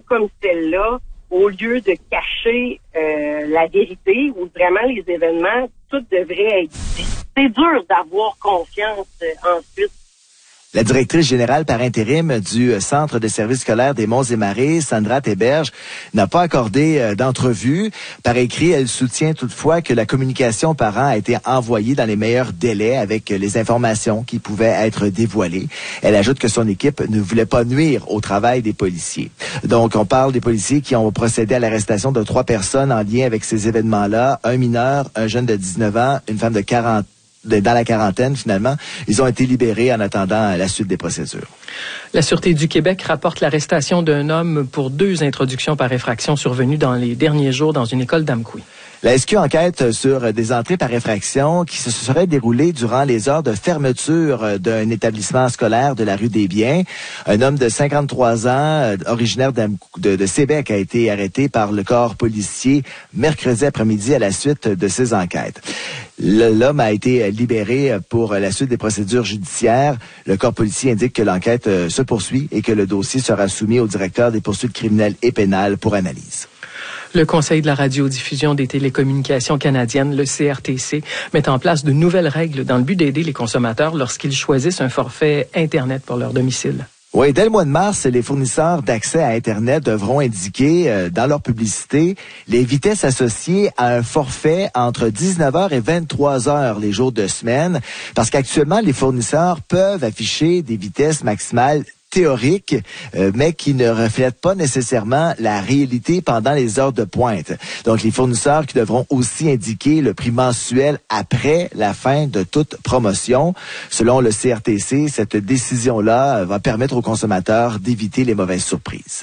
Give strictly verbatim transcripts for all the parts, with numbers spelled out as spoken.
comme celle-là, au lieu de cacher euh, la vérité ou vraiment les événements, tout devrait être dit. C'est dur d'avoir confiance euh, ensuite. La directrice générale par intérim du Centre de services scolaires des Monts et Marais, Sandra Théberge, n'a pas accordé d'entrevue. Par écrit, elle soutient toutefois que la communication aux parents a été envoyée dans les meilleurs délais avec les informations qui pouvaient être dévoilées. Elle ajoute que son équipe ne voulait pas nuire au travail des policiers. Donc, on parle des policiers qui ont procédé à l'arrestation de trois personnes en lien avec ces événements-là. Un mineur, un jeune de dix-neuf ans, une femme de quarante dans la quarantaine, finalement. Ils ont été libérés en attendant la suite des procédures. La Sûreté du Québec rapporte l'arrestation d'un homme pour deux introductions par effraction survenues dans les derniers jours dans une école d'Amqui. La S Q enquête sur des entrées par effraction qui se seraient déroulées durant les heures de fermeture d'un établissement scolaire de la rue des Biens. Un homme de cinquante-trois ans, originaire de, de Sébec, a été arrêté par le corps policier mercredi après-midi à la suite de ces enquêtes. L'homme a été libéré pour la suite des procédures judiciaires. Le corps policier indique que l'enquête se poursuit et que le dossier sera soumis au directeur des poursuites criminelles et pénales pour analyse. Le Conseil de la radiodiffusion des télécommunications canadiennes, le C R T C, met en place de nouvelles règles dans le but d'aider les consommateurs lorsqu'ils choisissent un forfait Internet pour leur domicile. Oui, dès le mois de mars, les fournisseurs d'accès à Internet devront indiquer euh, dans leur publicité les vitesses associées à un forfait entre dix-neuf heures et vingt-trois heures les jours de semaine, parce qu'actuellement, les fournisseurs peuvent afficher des vitesses maximales théoriques, euh, mais qui ne reflètent pas nécessairement la réalité pendant les heures de pointe. Donc, les fournisseurs qui devront aussi indiquer le prix mensuel après la fin de toute promotion. Selon le C R T C, cette décision-là va permettre aux consommateurs d'éviter les mauvaises surprises.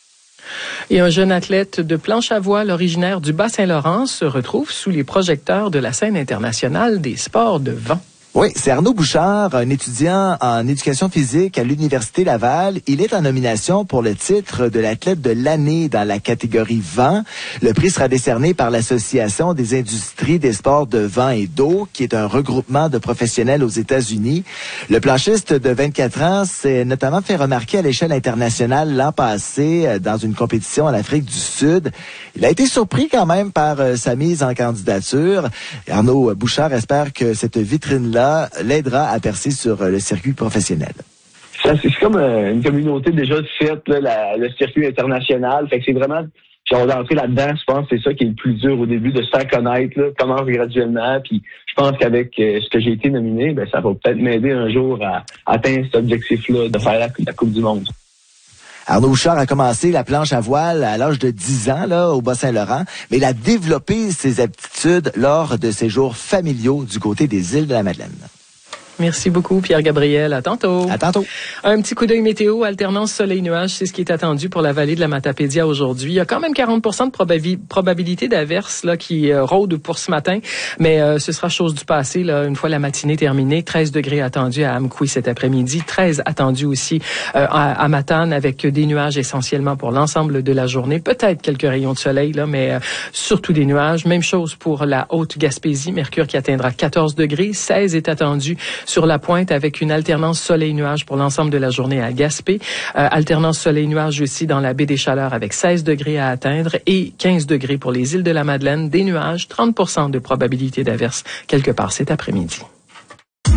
Et un jeune athlète de planche à voile originaire du Bas-Saint-Laurent se retrouve sous les projecteurs de la scène internationale des sports de vent. Oui, c'est Arnaud Bouchard, un étudiant en éducation physique à l'Université Laval. Il est en nomination pour le titre de l'athlète de l'année dans la catégorie vent. Le prix sera décerné par l'Association des industries des sports de vent et d'eau, qui est un regroupement de professionnels aux États-Unis. Le planchiste de vingt-quatre ans s'est notamment fait remarquer à l'échelle internationale l'an passé dans une compétition en Afrique du Sud. Il a été surpris quand même par sa mise en candidature. Arnaud Bouchard espère que cette vitrine-là l'aidera à percer sur le circuit professionnel. Ça, c'est comme une communauté déjà faite, là, la, le circuit international. Fait que c'est vraiment, genre d'entrer là-dedans, je pense que c'est ça qui est le plus dur au début, de se faire connaître, là, commence graduellement. Puis je pense qu'avec euh, ce que j'ai été nominé, ben ça va peut-être m'aider un jour à, à atteindre cet objectif-là, de faire la, la Coupe du Monde. Arnaud Bouchard a commencé la planche à voile à l'âge de dix ans là au Bas-Saint-Laurent, mais il a développé ses aptitudes lors de ses jours familiaux du côté des îles de la Madeleine. Merci beaucoup, Pierre-Gabriel. À tantôt. À tantôt. Un petit coup d'œil météo, alternance soleil-nuage, c'est ce qui est attendu pour la vallée de la Matapédia aujourd'hui. Il y a quand même quarante pour cent de probabi- probabilité d'averse là qui euh, rôde pour ce matin, mais euh, ce sera chose du passé là une fois la matinée terminée. treize degrés attendus à Amqui cet après-midi, treize attendus aussi euh, à, à Matane avec des nuages essentiellement pour l'ensemble de la journée. Peut-être quelques rayons de soleil là, mais euh, surtout des nuages. Même chose pour la Haute-Gaspésie, mercure qui atteindra quatorze degrés, seize est attendu sur la pointe avec une alternance soleil-nuage pour l'ensemble de la journée à Gaspé. Euh, alternance soleil-nuage aussi dans la baie des Chaleurs avec seize degrés à atteindre et quinze degrés pour les îles de la Madeleine. Des nuages, trente pour cent de probabilité d'averse quelque part cet après-midi.